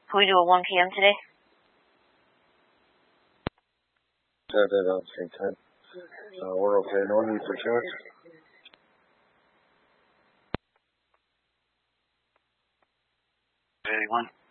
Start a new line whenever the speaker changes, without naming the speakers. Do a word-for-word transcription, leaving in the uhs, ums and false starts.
Can we do a one p.m. today?
Set that up same time. Uh, we're okay. No need for church.
eighty-one.